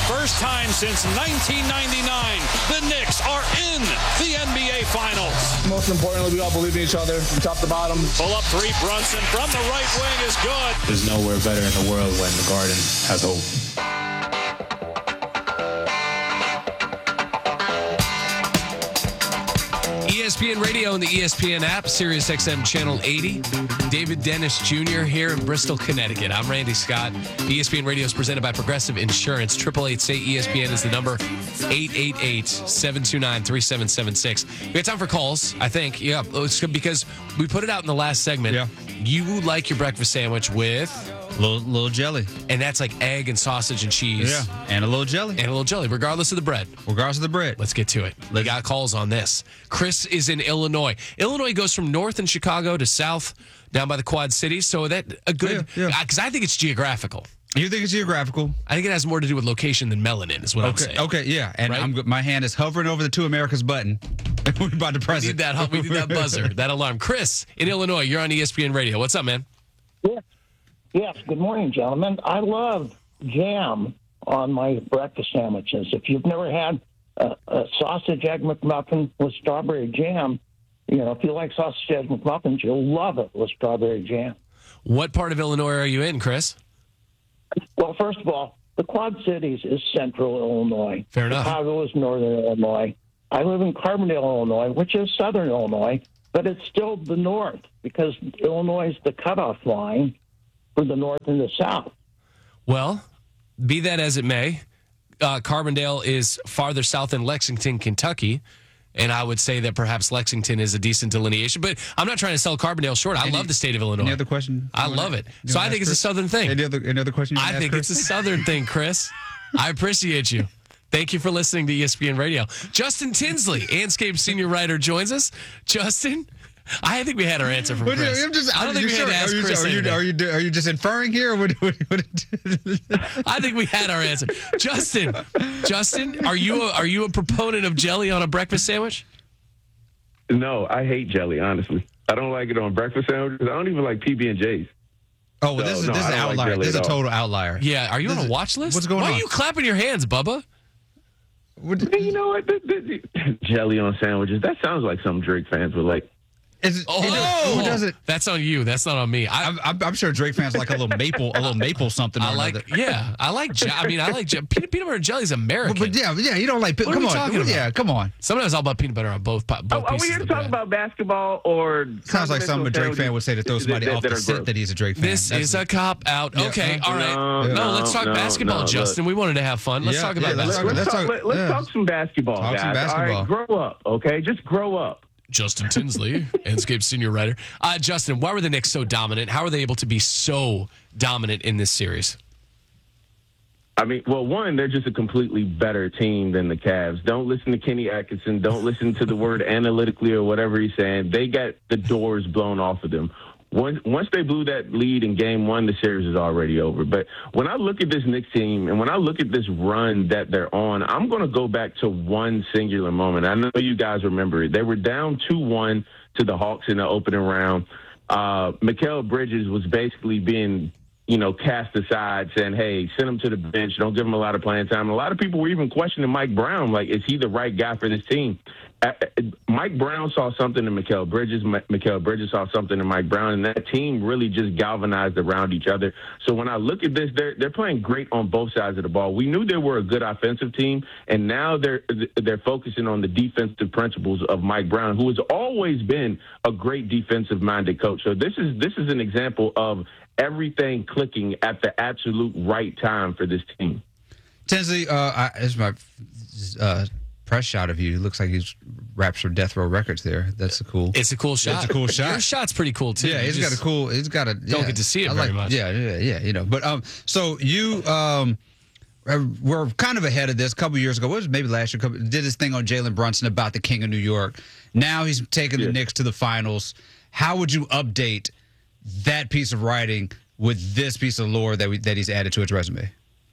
first time since 1999, the Knicks are in the NBA Finals. Most importantly, we all believe in each other from top to bottom. Pull up three, Brunson from the right wing is good. There's nowhere better in the world when the Garden has hope. ESPN Radio and the ESPN app, Sirius XM Channel 80. David Dennis Jr. here in Bristol, Connecticut. I'm Randy Scott. ESPN Radio is presented by Progressive Insurance. 888-SAY-ESPN is the number. 888-729-3776. We got time for calls, I think. Yeah, it's good because we put it out in the last segment. Yeah. You like your breakfast sandwich with... Little jelly. And that's like egg and sausage and cheese. Yeah, and a little jelly. And a little jelly, regardless of the bread. Regardless of the bread. Let's get to it. We got calls on this. Chris is in Illinois. Illinois goes from north in Chicago to south down by the Quad Cities. So that a good... Because I think it's geographical. You think it's geographical? I think it has more to do with location than melanin is what I'm saying. Okay, yeah. And Right? my hand is hovering over the Two Americas button. We're about to press it. We need that buzzer, that alarm. Chris in Illinois, you're on ESPN Radio. What's up, man? Yes, good morning, gentlemen. I love jam on my breakfast sandwiches. If you've never had a sausage egg McMuffin with strawberry jam, if you like sausage egg McMuffins, you'll love it with strawberry jam. What part of Illinois are you in, Chris? Well, first of all, the Quad Cities is central Illinois. Fair enough. Chicago is northern Illinois. I live in Carbondale, Illinois, which is southern Illinois, but it's still the north because Illinois is the cutoff line for the north and the south. Well, be that as it may, Carbondale is farther south than Lexington, Kentucky, and I would say that perhaps Lexington is a decent delineation. But I'm not trying to sell Carbondale short. I love the state of Illinois. Any other question? I love it. So I think it's a southern thing. Any other question? I think it's a southern thing, Chris. I appreciate you. Thank you for listening to ESPN Radio. Justin Tinsley, Anscape senior writer, joins us. Justin, I think we had our answer from Chris. I don't think we had to ask Chris anything. Are you just inferring here? What I think we had our answer. Justin, are you a proponent of jelly on a breakfast sandwich? No, I hate jelly, honestly. I don't like it on breakfast sandwiches. I don't even like PB&J's. Oh, well, this is an outlier. This is a total outlier. Yeah, are you on a watch list? What's going on? Why are you clapping your hands, Bubba? You know what? Jelly on sandwiches, that sounds like something Drake fans would like. Who does it? That's on you. That's not on me. I'm sure Drake fans like a little maple something. I like peanut butter and jelly is American. But yeah, you don't like. What come are we on, talking about? Yeah, come on. Sometimes it's all about peanut butter on both Are we pieces here of to the talk bread. about basketball or Sounds like something a Drake fan would say to throw somebody off the set that he's a Drake fan. This is a cop out. Okay, all right. No, let's talk basketball, Justin. We wanted to have fun. Let's talk about basketball. Let's talk some basketball, guys. All right, grow up, okay? Just grow up. Justin Tinsley, Anscape senior writer. Justin, why were the Knicks so dominant? How are they able to be so dominant in this series? I mean, well, one, they're just a completely better team than the Cavs. Don't listen to Kenny Atkinson. Don't listen to the word analytically or whatever he's saying. They got the doors blown off of them. Once they blew that lead in game one, the series is already over. But when I look at this Knicks team and when I look at this run that they're on, I'm going to go back to one singular moment. I know you guys remember it. They were down 2-1 to the Hawks in the opening round. Mikal Bridges was basically being, cast aside, saying, hey, send him to the bench. Don't give him a lot of playing time. And a lot of people were even questioning Mike Brown, like, is he the right guy for this team? Mike Brown saw something in Mikal Bridges. Mikal Bridges saw something in Mike Brown, and that team really just galvanized around each other. So when I look at this, they're playing great on both sides of the ball. We knew they were a good offensive team, and now they're focusing on the defensive principles of Mike Brown, who has always been a great defensive-minded coach. So this is an example of everything clicking at the absolute right time for this team. Tinsley, this is my press shot of you. It looks like he's raps for Death Row Records there. That's a cool. It's a cool shot. It's a cool shot. Your shot's pretty cool too. Yeah, he's got a. Don't get to see it very much. Yeah. But so you were kind of ahead of this a couple years ago. What was it, maybe last year? Did this thing on Jalen Brunson about the King of New York. Now he's taking the Knicks to the finals. How would you update that piece of writing with this piece of lore that he's added to his resume?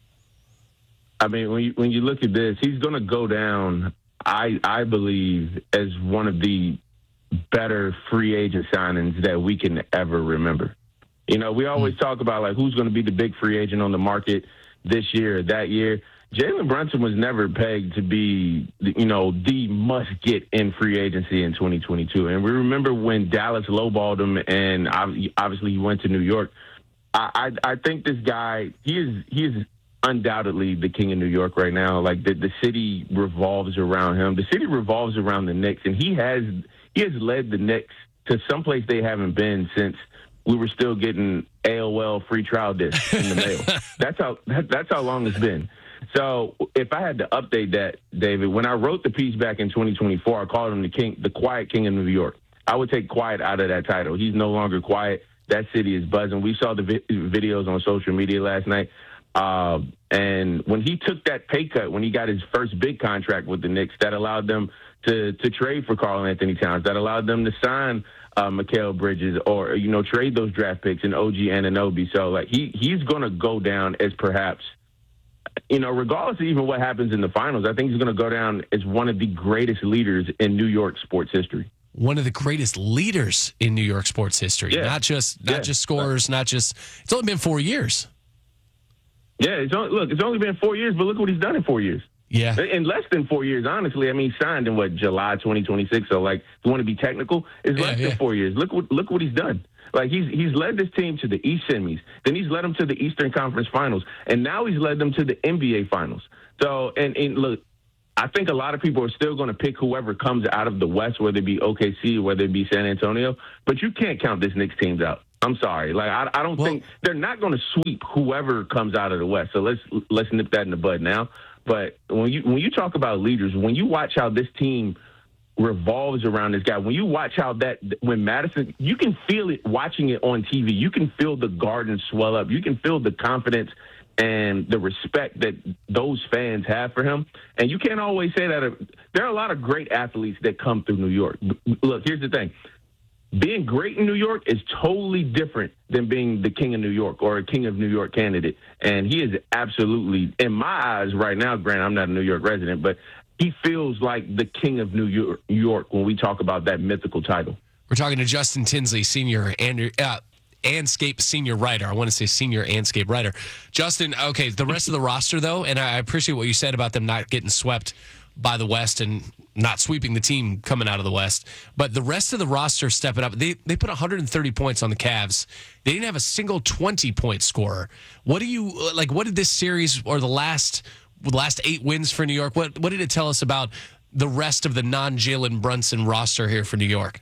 I mean, when you look at this, he's going to go down, I believe, as one of the better free agent signings that we can ever remember. We always talk about, like, who's going to be the big free agent on the market this year or that year. Jalen Brunson was never pegged to be, the must-get in free agency in 2022. And we remember when Dallas lowballed him, and obviously he went to New York. I think this guy, he is undoubtedly the king of New York right now. Like, the city revolves around him. The city revolves around the Knicks, and he has led the Knicks to someplace they haven't been since we were still getting AOL free trial discs in the mail. That's how long it's been. So if I had to update that, David, when I wrote the piece back in 2024, I called him the quiet king of New York. I would take quiet out of that title. He's no longer quiet. That city is buzzing. We saw the videos on social media last night. And when he took that pay cut, when he got his first big contract with the Knicks, that allowed them to trade for Karl Anthony Towns. That allowed them to sign Mikal Bridges or, trade those draft picks and OG Anunoby. So, like, he's going to go down as perhaps, regardless of even what happens in the finals, I think he's going to go down as one of the greatest leaders in New York sports history. One of the greatest leaders in New York sports history. Yeah. Not just scorers, it's only been 4 years. Yeah, it's only been 4 years, but look what he's done in 4 years. Yeah. In less than 4 years, honestly. I mean, he signed in July 2026. So, like, if you want to be technical, it's less than 4 years. Look what he's done. Like, he's led this team to the East semis. Then he's led them to the Eastern Conference Finals, and now he's led them to the NBA Finals. So, and look, I think a lot of people are still going to pick whoever comes out of the West, whether it be OKC, whether it be San Antonio. But you can't count this Knicks teams out. I'm sorry. Like, I don't think they're not going to sweep whoever comes out of the West. So let's nip that in the bud now. But when you talk about leaders, when you watch how this team revolves around this guy, when you watch how when Madison, you can feel it watching it on TV. You can feel the Garden swell up. You can feel the confidence and the respect that those fans have for him. And you can't always say that. There are a lot of great athletes that come through New York. Look, here's the thing. Being great in New York is totally different than being the king of New York or a king of New York candidate. And he is absolutely, in my eyes right now, granted, I'm not a New York resident, but he feels like the king of New York when we talk about that mythical title. We're talking to Justin Tinsley, senior Anscape senior writer. I want to say senior Anscape writer. Justin, okay, the rest of the roster, though, and I appreciate what you said about them not getting swept by the West and not sweeping the team coming out of the West. But the rest of the roster stepping up. They put 130 points on the Cavs. They didn't have a single 20-point scorer. What did this series or the last 8 wins for New York, what did it tell us about the rest of the non-Jalen Brunson roster here for New York?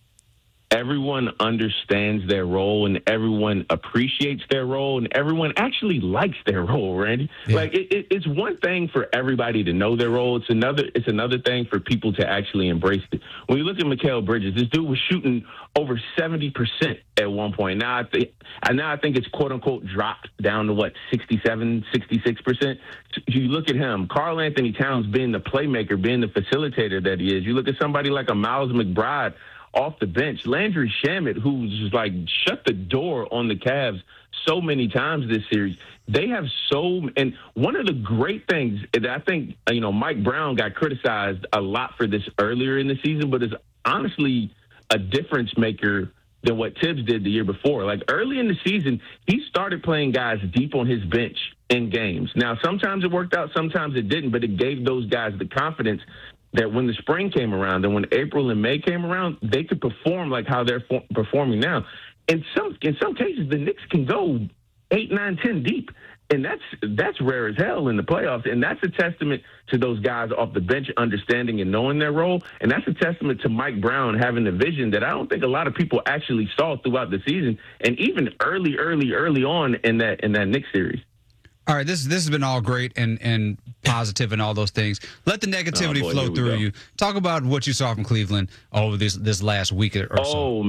Everyone understands their role and everyone appreciates their role and everyone actually likes their role, Randy. Yeah. Like it's one thing for everybody to know their role. It's another thing for people to actually embrace it. When you look at Mikal Bridges, this dude was shooting over 70% at one point. Now I think it's quote unquote dropped down to 67, 66%. You look at him, Karl Anthony Towns being the playmaker, being the facilitator that he is. You look at somebody like a Miles McBride off the bench, Landry Shamet, who's just like shut the door on the Cavs so many times this series. They have and one of the great things that I think, Mike Brown got criticized a lot for this earlier in the season, but is honestly a difference maker than what Tibbs did the year before. Like early in the season, he started playing guys deep on his bench in games. Now, sometimes it worked out, sometimes it didn't, but it gave those guys the confidence that when the spring came around and when April and May came around, they could perform like how they're performing now. In some cases, the Knicks can go 8, 9, 10 deep, and that's rare as hell in the playoffs. And that's a testament to those guys off the bench understanding and knowing their role. And that's a testament to Mike Brown having the vision that I don't think a lot of people actually saw throughout the season, and even early on in that Knicks series. All right, this has been all great and positive and all those things. Let the negativity flow through you. Talk about what you saw from Cleveland over this last week or so.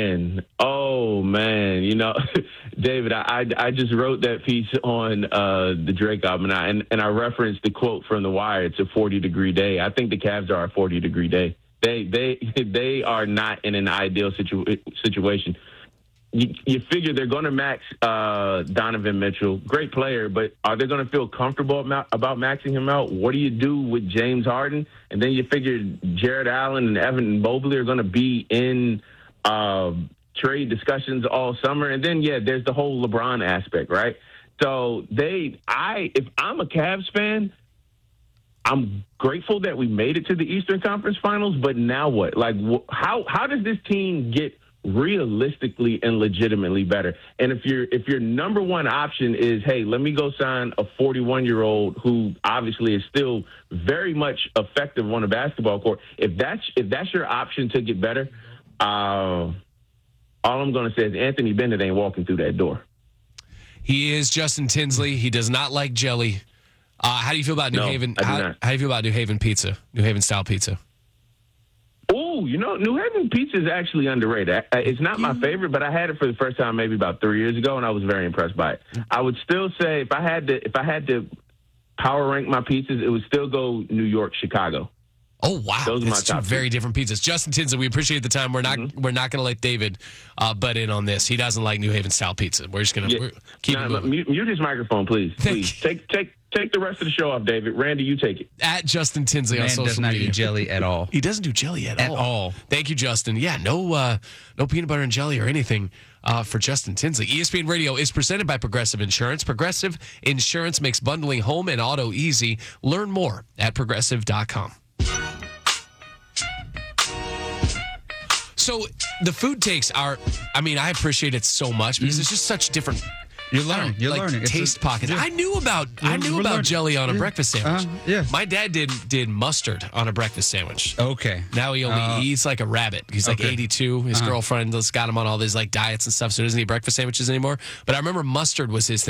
Oh man! David, I just wrote that piece on the Drake album, and I referenced the quote from The Wire. It's a 40-degree day. I think the Cavs are a 40-degree day. They are not in an ideal situation. You figure they're going to max Donovan Mitchell, great player, but are they going to feel comfortable about maxing him out? What do you do with James Harden? And then you figure Jared Allen and Evan Mobley are going to be in trade discussions all summer. And then, there's the whole LeBron aspect, right? So if I'm a Cavs fan, I'm grateful that we made it to the Eastern Conference Finals, but now what? Like, how does this team get realistically and legitimately better? And if your number one option is, hey, let me go sign a 41-year-old who obviously is still very much effective on the basketball court, if that's your option to get better, all I'm going to say is Anthony Bennett ain't walking through that door. He is Justin Tinsley. He does not like jelly. How do you feel about New Haven? How do you feel about New Haven pizza? New Haven style pizza? Oh, New Haven pizza is actually underrated. It's not my favorite, but I had it for the first time maybe about 3 years ago, and I was very impressed by it. I would still say if I had to power rank my pizzas, it would still go New York, Chicago. Oh wow, those are that's my two top very different pizzas. Justin Tinsley, we appreciate the time. We're not going to let David butt in on this. He doesn't like New Haven style pizza. We're just going to keep it moving. Mute his microphone, please. Please take the rest of the show off, David. Randy, you take it. At Justin Tinsley on social does not media. eat jelly at all. He doesn't do jelly at all. all. Thank you, Justin. Yeah, no peanut butter and jelly or anything for Justin Tinsley. ESPN Radio is presented by Progressive Insurance. Progressive Insurance makes bundling home and auto easy. Learn more at progressive.com. So the food takes are, I appreciate it so much because it's just such different. You're learning. You're learning. Taste pockets. Yeah. I knew about learning. jelly on a breakfast sandwich. Yeah. My dad did mustard on a breakfast sandwich. Okay. Now he only eats like a rabbit. He's like 82. His girlfriend has got him on all these like diets and stuff, so he doesn't eat breakfast sandwiches anymore. But I remember mustard was his thing.